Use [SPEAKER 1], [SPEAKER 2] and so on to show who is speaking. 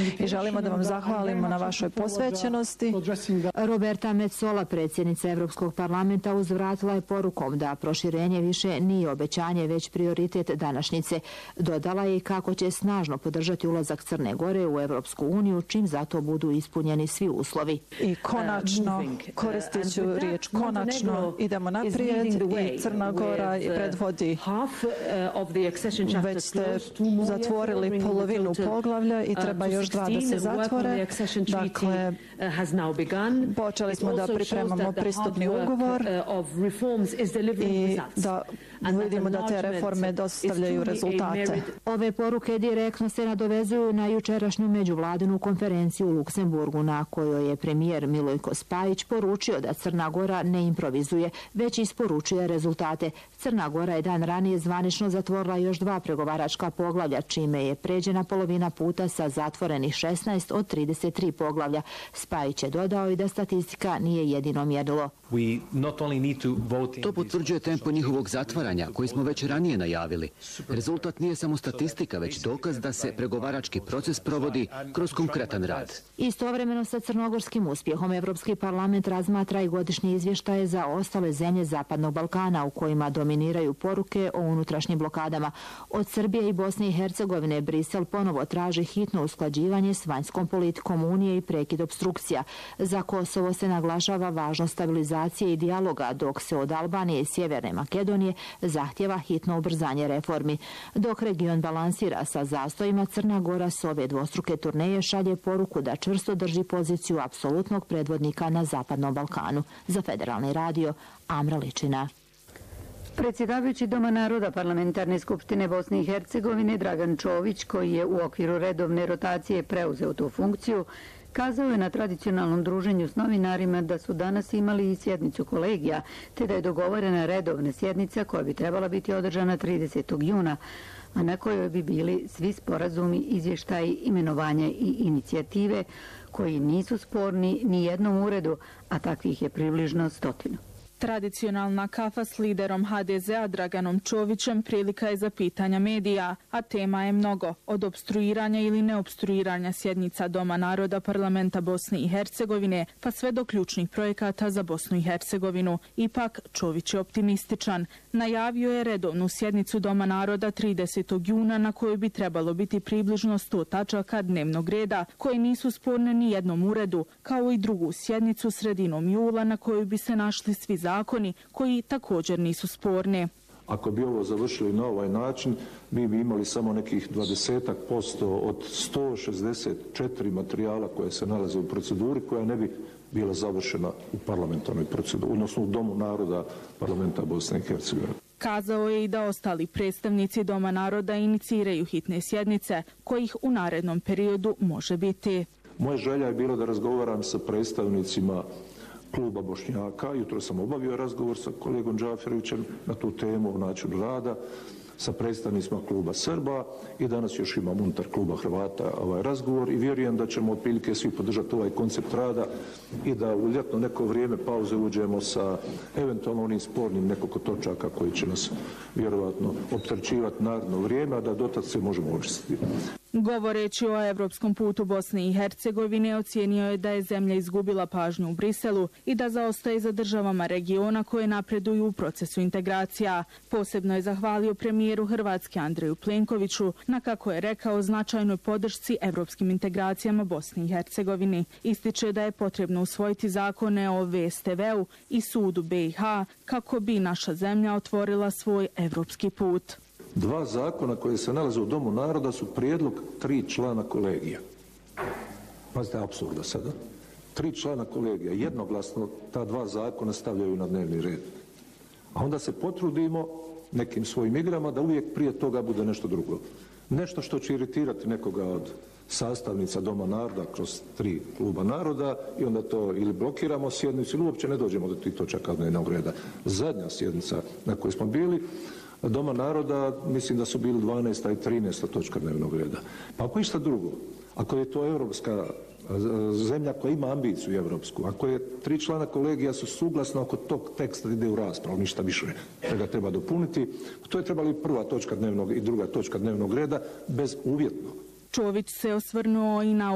[SPEAKER 1] i želimo da vam zahvalimo na vašoj posvećenosti.
[SPEAKER 2] Roberta Metsola, predsjednica Evropskog parlamenta, uzvratila je porukom da proširenje više nije obećanje, već prioritet današnjice. Dodala je i kako će snažno podržati ulazak Crne Gore u Evropsku uniju, čim zato budu ispunjeni svi uslovi.
[SPEAKER 1] I konačno, koristit ću riječ konačno, idemo naprijed i Crna Gora predvodi. Već ste zatvorili polovinu poglavlja i treba još 2 da se zatvore. Dakle, počeli smo da pripremamo pristupni ugovor i da vidimo da te reforme dostavljaju rezultate.
[SPEAKER 2] Ove poruke direktno se nadovezuju na jučerašnju međuvladinu konferenciju u Luksemburgu, na kojoj je premijer Milojko Spajić poručio da Crna Gora ne improvizuje, već isporučuje rezultate. Crna Gora je dan ranije zvanično zatvorila još 2 pregovaračka poglavlja, čime je pređena polovina puta sa zatvorenih 16 od 33 poglavlja. Spajić je dodao i da statistika nije jedino mjerilo.
[SPEAKER 3] To potvrđuje tempo njihovog zatvaranja, koji smo već ranije najavili. Rezultat nije samo statistika, već dokaz da se pregovarački proces provodi kroz konkretan rad.
[SPEAKER 2] Istovremeno sa crnogorskim uspjehom Evropski parlament razmatra i godišnje izvještaje za ostale zemlje Zapadnog Balkana, u kojima dominiraju poruke o unutrašnjim blokadama. Od Srbije i Bosne i Hercegovine Brisel ponovo traži hitno usklađivanje s vanjskom politikom Unije i prekid opstrukcija. Za Kosovo se naglašava važnost stabilizacije i dijaloga, dok se od Albanije i Sjeverne Makedonije zahtjeva hitno ubrzanje reformi. Dok region balansira sa zastojima, Crna Gora s ove dvostruke turneje šalje poruku da čvrsto drži poziciju apsolutnog predvodnika na Zapadnom Balkanu. Za Federalni radio, Amra Ličina.
[SPEAKER 4] Predsjedavajući Doma naroda Parlamentarne skupštine Bosne i Hercegovine Dragan Čović, koji je u okviru redovne rotacije preuzeo tu funkciju, kazao je na tradicionalnom druženju s novinarima da su danas imali i sjednicu kolegija, te da je dogovorena redovna sjednica koja bi trebala biti održana 30. juna, a na kojoj bi bili svi sporazumi, izvještaji, imenovanja i inicijative koji nisu sporni ni jednom uredu, a takvih je približno 100.
[SPEAKER 5] Tradicionalna kafa s liderom HDZ-a Draganom Čovićem prilika je za pitanja medija, a tema je mnogo, od opstruiranja ili neopstruiranja sjednica Doma naroda Parlamenta Bosne i Hercegovine, pa sve do ključnih projekata za Bosnu i Hercegovinu. Ipak, Čović je optimističan. Najavio je redovnu sjednicu Doma naroda 30. juna na kojoj bi trebalo biti približno 100 tačaka dnevnog reda, koje nisu sporne ni jednom uredu, kao i drugu sjednicu sredinom jula na kojoj bi se našli svi zakoni koji također nisu sporni.
[SPEAKER 6] Ako bi ovo završili na ovaj način, mi bi imali samo nekih 20% od 164 materijala koje se nalaze u proceduri, koja ne bi bila završena u parlamentarnoj proceduri, odnosno u Domu naroda Parlamenta Bosne i Hercegovine.
[SPEAKER 5] Kazao je i da ostali predstavnici Doma naroda iniciraju hitne sjednice, kojih u narednom periodu može biti.
[SPEAKER 6] Moja želja je bilo da razgovaram sa predstavnicima kluba Bošnjaka. Jutro sam obavio razgovor sa kolegom Džaferovićem na tu temu o načinu rada, sa predstavnicima kluba Srba i danas još imam unutar kluba Hrvata ovaj razgovor i vjerujem da ćemo otprilike svi podržati ovaj koncept rada i da u ljetno neko vrijeme pauze uđemo sa eventualno onim spornim nekoliko točaka koji će nas vjerovatno opterećivati naredno vrijeme, a da dotad se možemo očistiti.
[SPEAKER 5] Govoreći o evropskom putu Bosne i Hercegovine, ocijenio je da je zemlja izgubila pažnju u Briselu i da zaostaje za državama regiona koje napreduju u procesu integracija. Posebno je zahvalio premijeru Hrvatske Andreju Plenkoviću na, kako je rekao, značajnoj podršci evropskim integracijama Bosne i Hercegovine. Ističe da je potrebno usvojiti zakone o VSTV-u i sudu BiH kako bi naša zemlja otvorila svoj evropski put.
[SPEAKER 6] 2 zakona koje se nalaze u Domu naroda su prijedlog 3 člana kolegija. Pazite, apsurda sada. 3 člana kolegija jednoglasno ta 2 zakona stavljaju na dnevni red. A onda se potrudimo nekim svojim igrama da uvijek prije toga bude nešto drugo. Nešto što će iritirati nekoga od sastavnica Doma naroda kroz 3 kluba naroda i onda to ili blokiramo sjednicu ili uopće ne dođemo do tih točaka dnevnog reda. Zadnja sjednica na kojoj smo bili Doma naroda, mislim da su bili 12. i 13. točka dnevnog reda. Pa ako išta drugo, ako je to evropska zemlja koja ima ambiciju evropsku, ako je 3 člana kolegija su suglasno oko tog teksta da ide u raspravu, ništa više da ga treba dopuniti, to je trebali prva točka dnevnog i druga točka dnevnog reda bezuvjetno.
[SPEAKER 5] Čović se osvrnuo i na